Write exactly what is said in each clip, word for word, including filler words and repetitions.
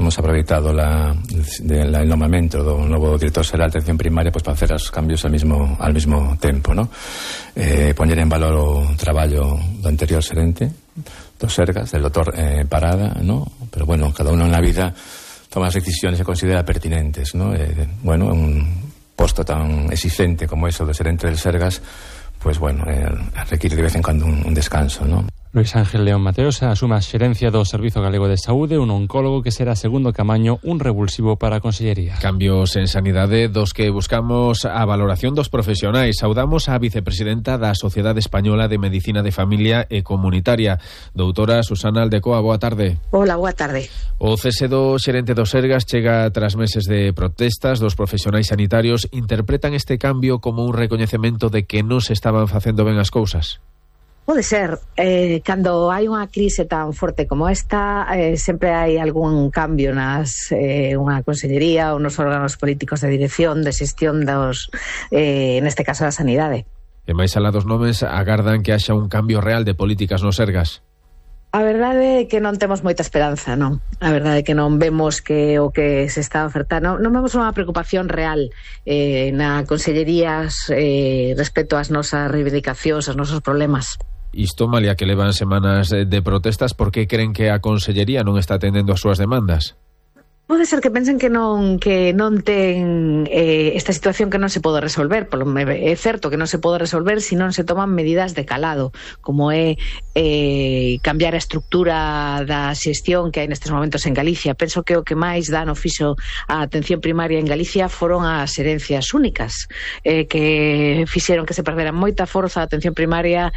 hemos aproveitado la, de, la, el nomamento do novo director xeral de atención primaria pois para facer os cambios ao mismo, al mismo tempo, ¿no? Eh, poñer en valor o traballo do anterior xerente do Sergas, del doutor eh, Parada, ¿no? Pero bueno, cada uno en la vida toma as decisiones que considera pertinentes, ¿no? Eh, bueno, un posto tan exigente como eso do xerente del Sergas, pues bueno, eh, requiere de vez en cuando un, un descanso, ¿no? Luis Ángel León Mateos asume a xerencia do Servizo Galego de Saúde, un oncólogo que será segundo camaño un revulsivo para a Consellería. Cambios en sanidade dos que buscamos a valoración dos profesionais. Saudamos a vicepresidenta da Sociedade Española de Medicina de Familia e Comunitaria, doutora Susana Aldecoa. Boa tarde. Hola, boa tarde. O cese do xerente do Sergas chega tras meses de protestas dos profesionais sanitarios. Interpretan este cambio como un recoñecemento de que non se estaban facendo ben as cousas? Pode ser, eh, cando hai unha crise tan forte como esta, eh, sempre hai algún cambio nas eh, unha consellería ou nos órganos políticos de dirección, de xestión dos, eh, neste caso da sanidade. E máis alá dos nomes, agardan que haxa un cambio real de políticas no Sergas? A verdade é que non temos moita esperanza, non? A verdade é que non vemos que o que se está ofertando, non vemos unha preocupación real eh, na consellerías eh, respecto ás nosas reivindicacións, aos nosos problemas. Isto, malia que levan semanas de protestas, por que creen que a Consellería non está atendendo as súas demandas? Pode ser que pensen que non que non ten eh, esta situación que non se pode resolver. Polo, é certo que non se pode resolver se non se toman medidas de calado, como é eh, cambiar a estructura da xestión que hai nestes momentos en Galicia. Penso que o que máis dano fixo a atención primaria en Galicia foron as herencias únicas, eh, que fixeron que se perdera moita forza a atención primaria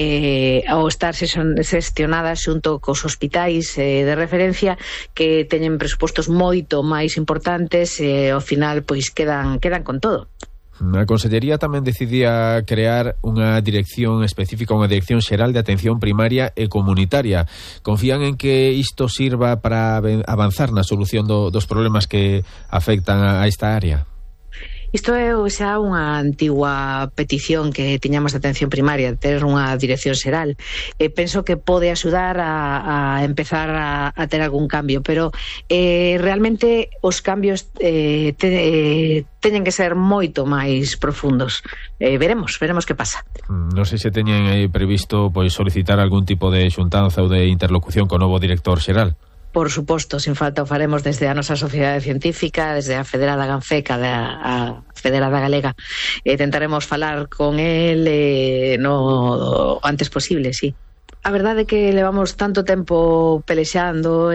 eh, ao estar xestionada xunto cos hospitais eh, de referencia que teñen presupostos moito máis importantes e ao final pois quedan quedan con todo. A Consellería tamén decidía crear unha dirección específica, unha dirección xeral de atención primaria e comunitaria. Confían en que isto sirva para avanzar na solución do, dos problemas que afectan a esta área? Isto é xa unha antigua petición que tiñamos de atención primaria, de ter unha dirección xeral. Eh, penso que pode axudar a, a empezar a, a ter algún cambio, pero eh, realmente os cambios eh, te, eh, teñen que ser moito máis profundos. Eh, veremos, veremos que pasa. Non sei se teñen aí previsto pois solicitar algún tipo de xuntanza ou de interlocución co novo director xeral. Por suposto, sin falta o faremos desde a nosa sociedade científica, desde a Federada Ganfeca, da, a Federada Galega. Eh, tentaremos falar con el eh, no antes posible, sí. A verdade é que levamos tanto tempo pelexando,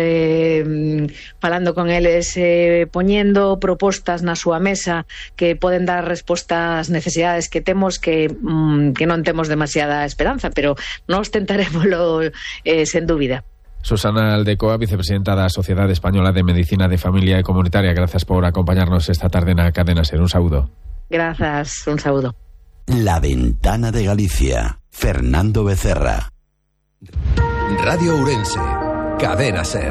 eh, falando con eles, eh, poñendo propostas na súa mesa que poden dar resposta ás necesidades que temos, que, mm, que non temos demasiada esperanza, pero nós tentaremoslo eh, sen dúbida. Susana Aldecoa, vicepresidenta da Sociedade Española de Medicina de Familia e Comunitaria, gracias por acompañarnos esta tarde na Cadena Ser. Un saúdo. Grazas, un saúdo. La Ventana de Galicia. Fernando Becerra. Radio Ourense. Cadena Ser.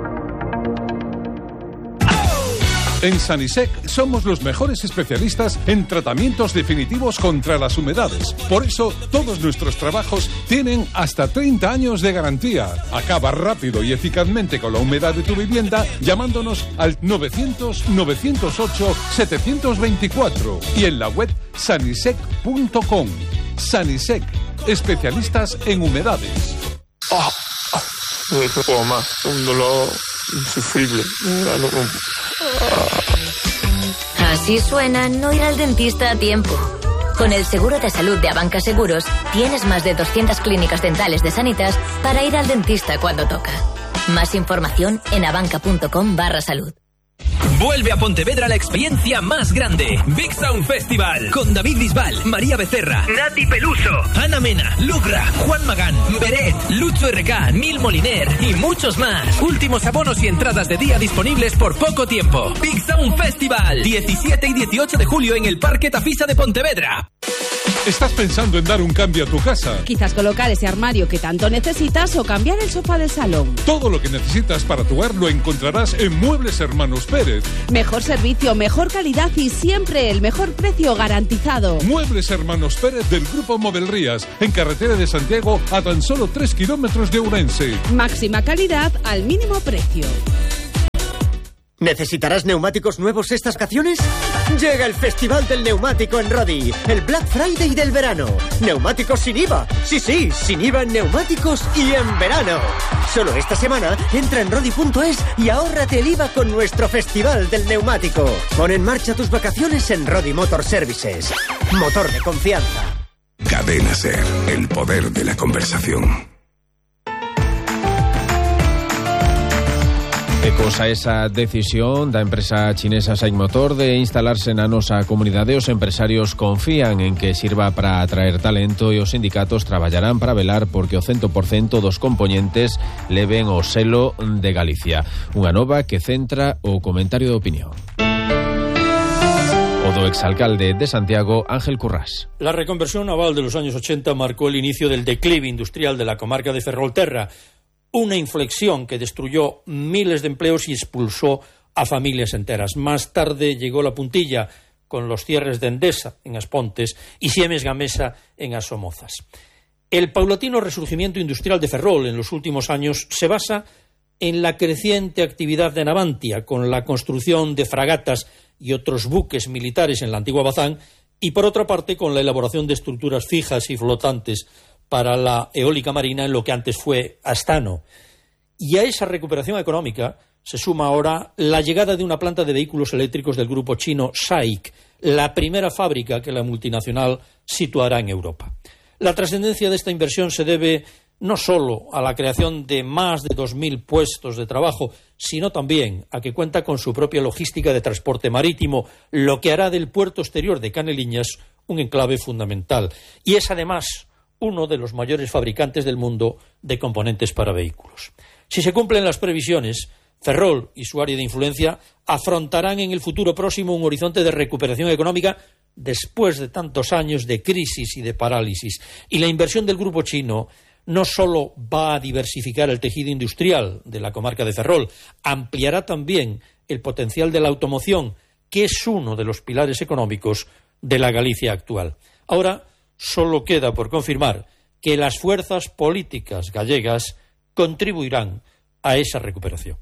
En Sanisec somos los mejores especialistas en tratamientos definitivos contra las humedades. Por eso, todos nuestros trabajos tienen hasta treinta años de garantía. Acaba rápido y eficazmente con la humedad de tu vivienda llamándonos al novecientos, novecientos ocho, setecientos veinticuatro y en la web sanisec punto com. Sanisec, especialistas en humedades. Oh, oh, no puedo más, un dolor insufrible. Así suena no ir al dentista a tiempo. Con el seguro de salud de Abanca Seguros tienes más de doscientas clínicas dentales de Sanitas para ir al dentista cuando toca. Más información en abanca.com barra salud. Vuelve a Pontevedra la experiencia más grande. Big Sound Festival. Con David Bisbal, María Becerra, Nati Peluso, Ana Mena, Lugra, Juan Magán, Beret, Lucho R K, Nil Moliner y muchos más. Últimos abonos y entradas de día disponibles por poco tiempo. Big Sound Festival. diecisiete y dieciocho de julio en el Parque Tafisa de Pontevedra. ¿Estás pensando en dar un cambio a tu casa? Quizás colocar ese armario que tanto necesitas o cambiar el sofá del salón. Todo lo que necesitas para tu hogar lo encontrarás en Muebles Hermanos Pérez. Mejor servicio, mejor calidad y siempre el mejor precio garantizado. Muebles Hermanos Pérez del Grupo Movelrías, en carretera de Santiago a tan solo tres kilómetros de Ourense. Máxima calidad al mínimo precio. ¿Necesitarás neumáticos nuevos estas vacaciones? Llega el Festival del Neumático en Rodi, el Black Friday del verano. Neumáticos sin I V A. Sí, sí, sin I V A en neumáticos y en verano. Solo esta semana entra en rodi punto es y ahórrate el I V A con nuestro Festival del Neumático. Pon en marcha tus vacaciones en Rodi Motor Services. Motor de confianza. Cadena SER, el poder de la conversación. Ecos a esa decisión da empresa chinesa SAIC Motor de instalarse na nosa comunidade, os empresarios confían en que sirva para atraer talento e os sindicatos traballarán para velar porque o cento por cento dos componentes leven o selo de Galicia. Unha nova que centra o comentario de opinión. O do exalcalde de Santiago, Ángel Currás. La reconversión naval de los años ochenta marcó el inicio del declive industrial de la comarca de Ferrolterra. Una inflexión que destruyó miles de empleos y expulsó a familias enteras. Más tarde llegó la puntilla con los cierres de Endesa en As Pontes y Siemens Gamesa en As Somozas. El paulatino resurgimiento industrial de Ferrol en los últimos años se basa en la creciente actividad de Navantia, con la construcción de fragatas y otros buques militares en la antigua Bazán, y por otra parte con la elaboración de estructuras fijas y flotantes para la eólica marina en lo que antes fue Astano. Y a esa recuperación económica se suma ahora la llegada de una planta de vehículos eléctricos del grupo chino SAIC, la primera fábrica que la multinacional situará en Europa. La trascendencia de esta inversión se debe no solo a la creación de más de dos mil puestos de trabajo, sino también a que cuenta con su propia logística de transporte marítimo, lo que hará del puerto exterior de Caneliñas un enclave fundamental. Y es además uno de los mayores fabricantes del mundo de componentes para vehículos. Si se cumplen las previsiones, Ferrol y su área de influencia afrontarán en el futuro próximo un horizonte de recuperación económica después de tantos años de crisis y de parálisis. Y la inversión del grupo chino no solo va a diversificar el tejido industrial de la comarca de Ferrol, ampliará también el potencial de la automoción, que es uno de los pilares económicos de la Galicia actual. Ahora solo queda por confirmar que las fuerzas políticas gallegas contribuirán a esa recuperación.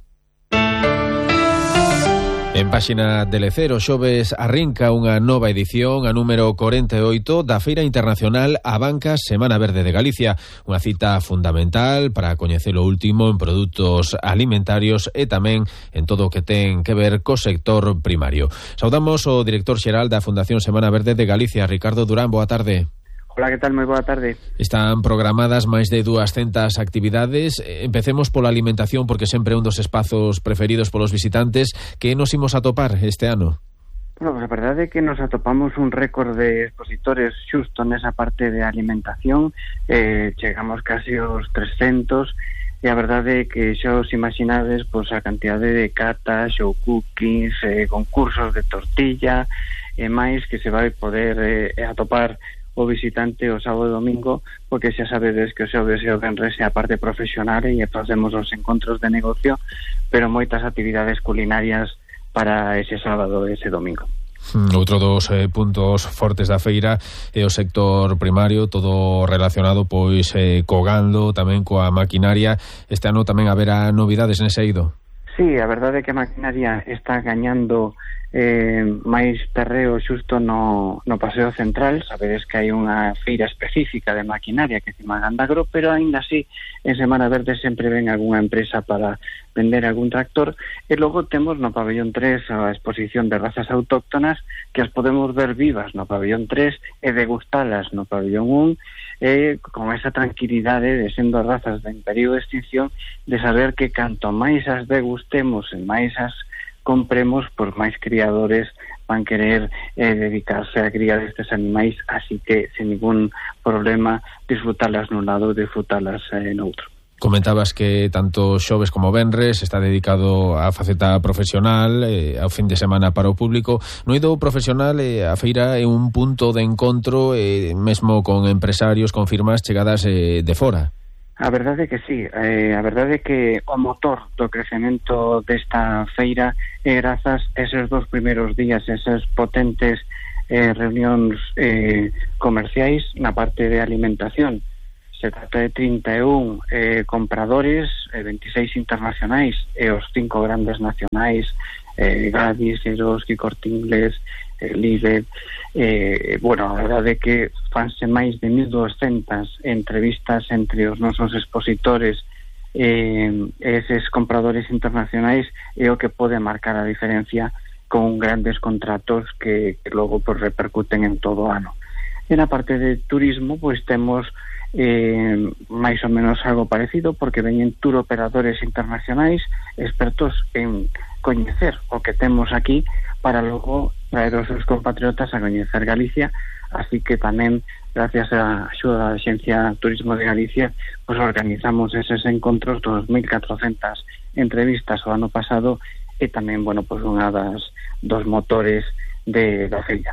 En páxina de Lecer, o xoves arrinca unha nova edición, a número corenta e oito, da Feira Internacional Abancas Semana Verde de Galicia. Unha cita fundamental para coñecer o último en produtos alimentarios e tamén en todo o que ten que ver co sector primario. Saudamos o director xeral da Fundación Semana Verde de Galicia, Ricardo Durán. Boa tarde. Hola, que tal? Moi boa tarde. Están programadas máis de duascentas actividades. Empecemos pola alimentación, porque sempre é un dos espazos preferidos polos visitantes. Que nos imos atopar este ano? Bueno, pues a verdade é que nos atopamos un récord de expositores xusto nesa parte de alimentación. Eh, chegamos casi aos trescentos, e a verdade é que xa os imaginades pois, a cantidade de catas, show cookings, eh, concursos de tortilla e máis que se vai poder eh, atopar o visitante o sábado e domingo, porque xa sabedes que o xoves e o venres é a parte profesional e facemos os encontros de negocio, pero moitas actividades culinarias para ese sábado e ese domingo. Outro dos eh, puntos fortes da feira é o sector primario, todo relacionado pois eh, co gando, tamén coa maquinaria. Este ano tamén haberá novidades nese eido. Sí, a verdade é que a maquinaria está gañando eh, máis terreo xusto no, no Paseo Central. Sabedes que hai unha feira específica de maquinaria que é Cima Gandagro, pero aínda así en Semana Verde sempre ven algunha empresa para vender algún tractor, e logo temos no pabellón tres a exposición de razas autóctonas que as podemos ver vivas no pabellón tres e degustalas no pabellón un, e con esa tranquilidade de sendo razas de imperio de extinción, de saber que canto máis as degustemos e máis as compremos, por máis criadores van querer eh, dedicarse a criar estes animais, así que sin ningún problema disfrutalas nun lado e disfrutalas eh, no outro. Comentabas que tanto xoves como venres está dedicado á faceta profesional, eh, ao fin de semana para o público. No eido profesional, eh, a feira é un punto de encontro eh, mesmo con empresarios, con firmas chegadas eh, de fora. A verdade é que sí, eh, a verdade é que o motor do crecemento desta feira é grazas a eses dos primeiros días, esas potentes eh, reunións eh, comerciais na parte de alimentación. Se trata de trinta e un eh, compradores, eh, veintiséis internacionais e os cinco grandes nacionais, eh, Gadis, Eroski, Corte Inglés, eh, Lidl. Eh, bueno, a verdade é que fanse máis de mil doscientas entrevistas entre os nosos expositores e eh, eses compradores internacionais, é o que pode marcar a diferencia con grandes contratos que, que logo pues, repercuten en todo o ano. E na parte de turismo, pois pues, temos eh, máis ou menos algo parecido, porque veñen tour operadores internacionais expertos en coñecer o que temos aquí para logo traer os seus compatriotas a coñecer Galicia. Así que tamén, gracias á axuda da Axencia Turismo de Galicia, pues organizamos eses encontros, dos mil catrocentas entrevistas o ano pasado, e tamén, bueno, pues unha das dos motores de da feira.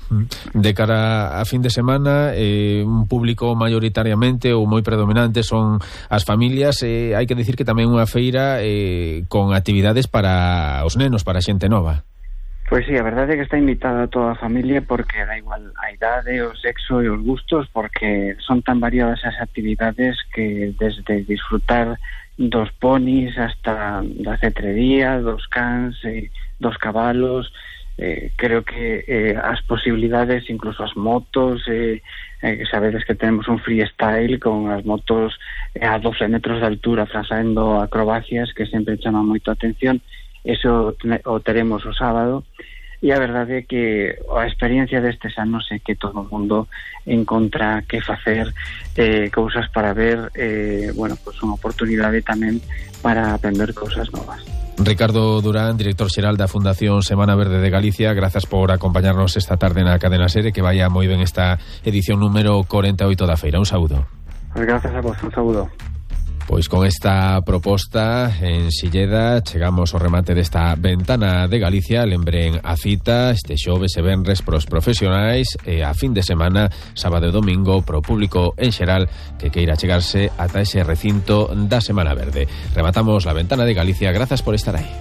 De cara a fin de semana, eh, un público mayoritariamente ou moi predominante son as familias. Eh, hai que dicir que tamén unha feira eh, con actividades para os nenos, para a xente nova. Pois sí, a verdade é que está invitada toda a familia, porque da igual a idade, o sexo e os gustos, porque son tan variadas as actividades que desde disfrutar dos ponis hasta da cetrería, dos cans, eh, dos cabalos. Eh, creo que eh, as posibilidades, incluso as motos, eh, eh, que sabedes que tenemos un freestyle con as motos eh, a doce metros de altura facendo acrobacias que sempre chaman moito a atención. Eso o teremos o sábado, e a verdade é que a experiencia destes anos é que todo o mundo encontra que facer, eh, cousas para ver, eh, bueno, pues unha oportunidade tamén para aprender cousas novas. Ricardo Durán, director xeral da Fundación Semana Verde de Galicia, grazas por acompañarnos esta tarde na Cadena Ser, que vaya moi ben esta edición número cuarenta e oito da feira. Un saúdo. Grazas a vos, un saúdo. Pois con esta proposta en Silleda chegamos ao remate desta Ventana de Galicia. Lembren a cita este xoves e venres pros profesionais e a fin de semana, sábado e domingo, pro público en xeral que queira chegarse ata ese recinto da Semana Verde. Rematamos la Ventana de Galicia. Grazas por estar aí.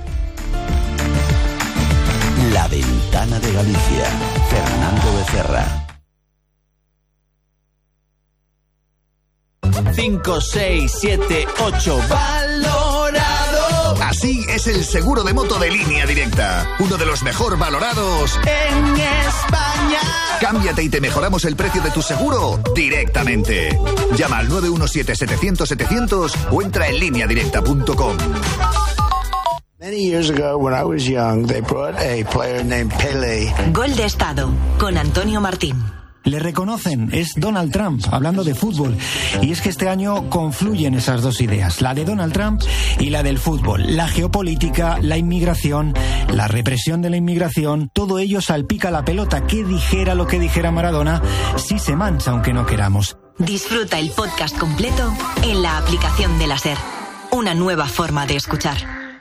La Ventana de Galicia. Fernando Becerra. cinco, seis, siete, ocho valorado. Así es el seguro de moto de Línea Directa, uno de los mejor valorados en España. Cámbiate y te mejoramos el precio de tu seguro directamente. Llama al nueve uno siete, setecientos, setecientos o entra en línea directa punto com. Many years ago, when I was young, they brought a player named Pelé. Gol de Estado, con Antonio Martín. Le reconocen, es Donald Trump, hablando de fútbol. Y es que este año confluyen esas dos ideas, la de Donald Trump y la del fútbol. La geopolítica, la inmigración, la represión de la inmigración, todo ello salpica la pelota. Que dijera lo que dijera Maradona, sí se mancha aunque no queramos. Disfruta el podcast completo en la aplicación de la SER. Una nueva forma de escuchar.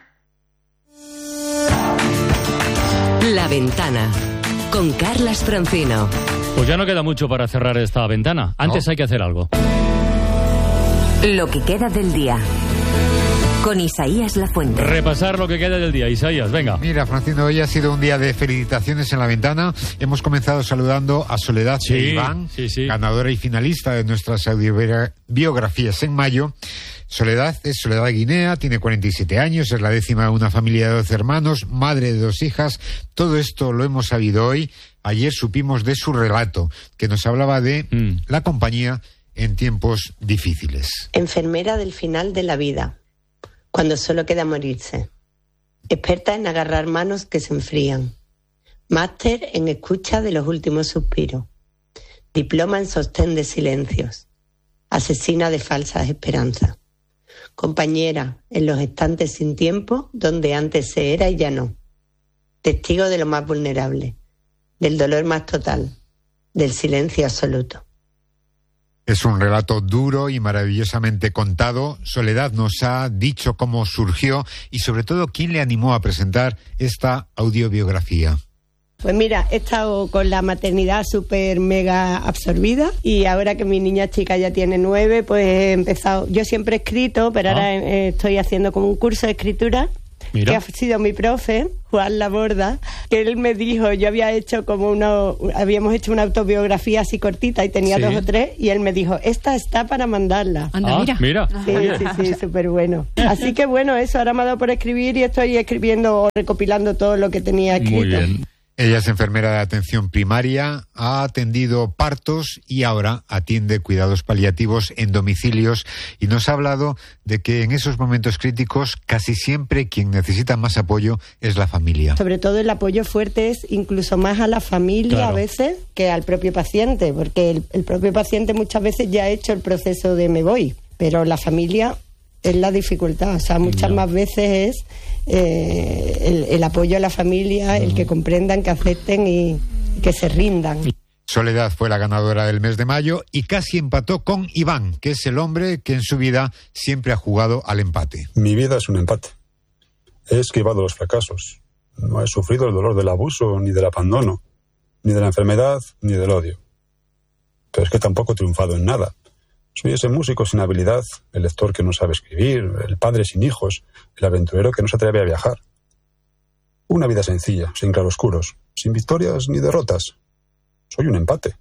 La Ventana, con Carlas Francino. Pues ya no queda mucho para cerrar esta ventana. Antes no. Hay que hacer algo. Lo que queda del día. Con Isaías Lafuente. Repasar lo que queda del día. Isaías, venga. Mira, Francino, hoy ha sido un día de felicitaciones en la ventana. Hemos comenzado saludando a Soledad sí, Iván, sí, sí. ganadora y finalista de nuestras audiobiografías en mayo. Soledad es Soledad Guinea, tiene cuarenta y siete años, es la décima de una familia de doce hermanos, madre de dos hijas. Todo esto lo hemos sabido hoy. Ayer supimos de su relato, que nos hablaba de mm. la compañía en tiempos difíciles. Enfermera del final de la vida, cuando solo queda morirse. Experta en agarrar manos que se enfrían. Máster en escucha de los últimos suspiros. Diploma en sostén de silencios. Asesina de falsas esperanzas. Compañera en los estantes sin tiempo, donde antes se era y ya no. Testigo de lo más vulnerable. Del dolor más total, del silencio absoluto. Es un relato duro y maravillosamente contado. Soledad nos ha dicho cómo surgió y sobre todo quién le animó a presentar esta audiobiografía. Pues mira, he estado con la maternidad súper mega absorbida y ahora que mi niña chica ya tiene nueve, pues he empezado. Yo siempre he escrito, pero ah. ahora estoy haciendo como un curso de escritura. Mira. Que ha sido mi profe, Juan Laborda, que él me dijo, yo había hecho como una, habíamos hecho una autobiografía así cortita y tenía sí. dos o tres, y él me dijo, esta está para mandarla. Anda, ah, mira. mira. Sí, sí, sí, súper bueno. Así que bueno, eso, ahora me ha dado por escribir y estoy escribiendo o recopilando todo lo que tenía escrito. Muy bien. Ella es enfermera de atención primaria, ha atendido partos y ahora atiende cuidados paliativos en domicilios, y nos ha hablado de que en esos momentos críticos casi siempre quien necesita más apoyo es la familia. Sobre todo el apoyo fuerte es incluso más a la familia claro. a veces que al propio paciente, porque el, el propio paciente muchas veces ya ha hecho el proceso de me voy, pero la familia es la dificultad, o sea, muchas no. más veces es eh, el, el apoyo a la familia, no. el que comprendan, que acepten y, y que se rindan. Soledad fue la ganadora del mes de mayo y casi empató con Iván, que es el hombre que en su vida siempre ha jugado al empate. Mi vida es un empate. He esquivado los fracasos. No he sufrido el dolor del abuso, ni del abandono, ni de la enfermedad, ni del odio. Pero es que tampoco he triunfado en nada. Soy ese músico sin habilidad, el lector que no sabe escribir, el padre sin hijos, el aventurero que no se atreve a viajar. Una vida sencilla, sin claroscuros, sin victorias ni derrotas. Soy un empate.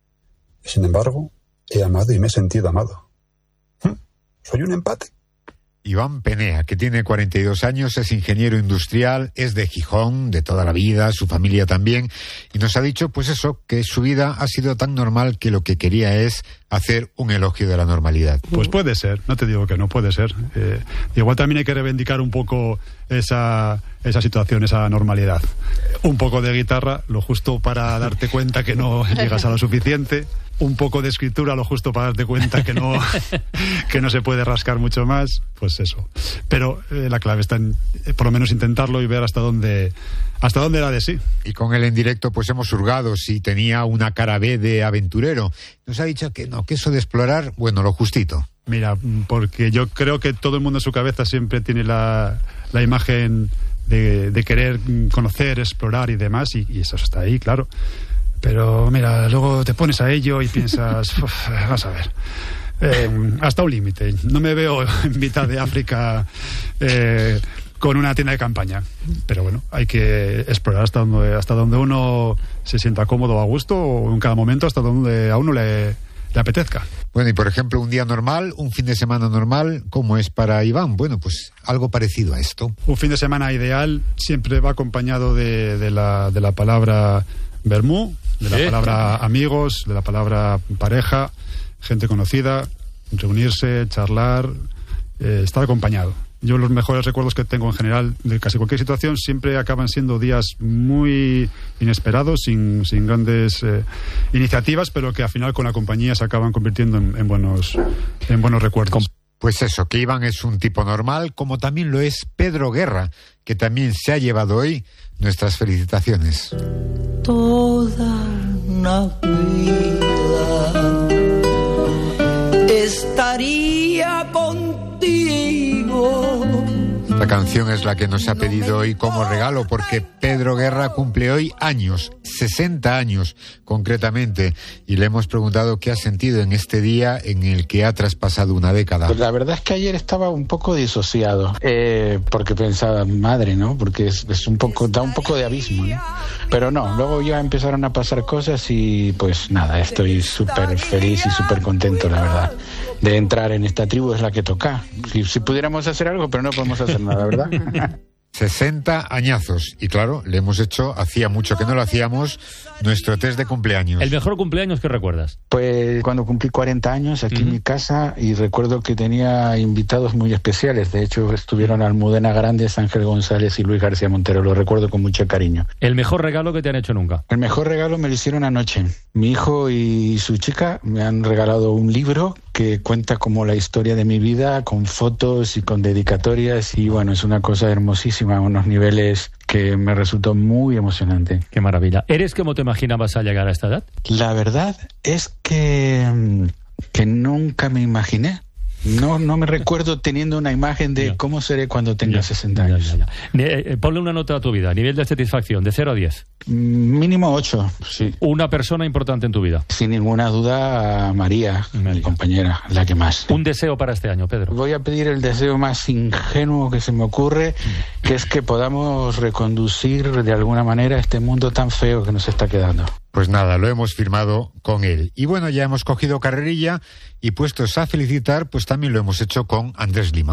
Y sin embargo, he amado y me he sentido amado. ¿Mm? Soy un empate. Iván Penea, que tiene cuarenta y dos años, es ingeniero industrial, es de Gijón, de toda la vida, su familia también, y nos ha dicho, pues eso, que su vida ha sido tan normal que lo que quería es hacer un elogio de la normalidad. Pues puede ser, no te digo que no, puede ser. Eh, igual también hay que reivindicar un poco esa, esa situación, esa normalidad. Un poco de guitarra, lo justo para darte cuenta que no llegas a lo suficiente. Un poco de escritura, lo justo para darte cuenta que no que no se puede rascar mucho más, pues eso. Pero eh, la clave está en, eh, por lo menos intentarlo y ver hasta dónde hasta dónde era de sí. Y con él en directo pues hemos hurgado si tenía una cara B de aventurero. Nos ha dicho que no, que eso de explorar, bueno, lo justito. Mira, porque yo creo que todo el mundo en su cabeza siempre tiene la, la imagen de, de querer conocer, explorar y demás, y, y eso está ahí, claro. Pero mira, luego te pones a ello y piensas, vas a ver, eh, hasta un límite. No me veo en mitad de África eh, con una tienda de campaña. Pero bueno, hay que explorar hasta donde, hasta donde uno se sienta cómodo, a gusto, o en cada momento hasta donde a uno le, le apetezca. Bueno, y por ejemplo, un día normal, un fin de semana normal, ¿cómo es para Iván? Bueno, pues algo parecido a esto. Un fin de semana ideal siempre va acompañado de, de, la, de la palabra vermú, de la ¿Sí? palabra amigos, de la palabra pareja, gente conocida, reunirse, charlar, eh, estar acompañado. Yo los mejores recuerdos que tengo en general de casi cualquier situación siempre acaban siendo días muy inesperados, sin, sin grandes eh, iniciativas, pero que al final con la compañía se acaban convirtiendo en, en, buenos, en buenos recuerdos. Pues eso, que Iván es un tipo normal, como también lo es Pedro Guerra, que también se ha llevado hoy nuestras felicitaciones. Toda una vida estaría contigo. La canción es la que nos ha pedido hoy como regalo, porque Pedro Guerra cumple hoy años, sesenta años concretamente, y le hemos preguntado qué ha sentido en este día en el que ha traspasado una década. Pues la verdad es que ayer estaba un poco disociado, eh, porque pensaba, madre, ¿no? Porque es, es un poco, da un poco de abismo, ¿no? Pero no, luego ya empezaron a pasar cosas y pues nada, estoy súper feliz y súper contento, la verdad, de entrar en esta tribu. Es la que toca. Si, si pudiéramos hacer algo, pero no podemos hacer nada, ¿verdad? sesenta añazos. Y claro, le hemos hecho, hacía mucho que no lo hacíamos, nuestro test de cumpleaños. ¿El mejor cumpleaños que recuerdas? Pues cuando cumplí cuarenta años aquí uh-huh. en mi casa, y recuerdo que tenía invitados muy especiales. De hecho, estuvieron Almudena Grandes, Ángel González y Luis García Montero. Lo recuerdo con mucho cariño. ¿El mejor regalo que te han hecho nunca? El mejor regalo me lo hicieron anoche. Mi hijo y su chica me han regalado un libro que cuenta como la historia de mi vida, con fotos y con dedicatorias, y bueno, es una cosa hermosísima, a unos niveles que me resultó muy emocionante. Qué maravilla. ¿Eres como te imaginabas al llegar a esta edad? La verdad es que, que nunca me imaginé No, no me recuerdo teniendo una imagen de ya. cómo seré cuando tenga ya. sesenta años. Ya, ya, ya. Eh, ponle una nota a tu vida, nivel de satisfacción, de cero a diez. Mínimo ocho, sí. Una persona importante en tu vida. Sin ninguna duda, María, María, mi compañera, la que más. Un deseo para este año, Pedro. Voy a pedir el deseo más ingenuo que se me ocurre, que es que podamos reconducir de alguna manera este mundo tan feo que nos está quedando. Pues nada, lo hemos firmado con él. Y bueno, ya hemos cogido carrerilla y puestos a felicitar, pues también lo hemos hecho con Andrés Lima.